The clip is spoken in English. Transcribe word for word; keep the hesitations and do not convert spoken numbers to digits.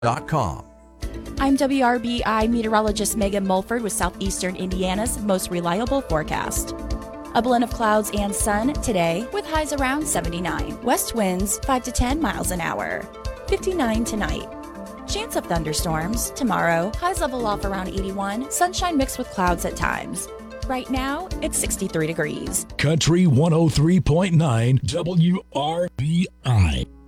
dot com. I'm W R B I meteorologist Megan Mulford with Southeastern Indiana's most reliable forecast. A blend of clouds and sun today with highs around seventy-nine. West winds five to ten miles an hour. fifty-nine tonight. Chance of thunderstorms tomorrow. Highs level off around eighty-one. Sunshine mixed with clouds at times. Right now, it's sixty-three degrees. Country one oh three point nine W R B I.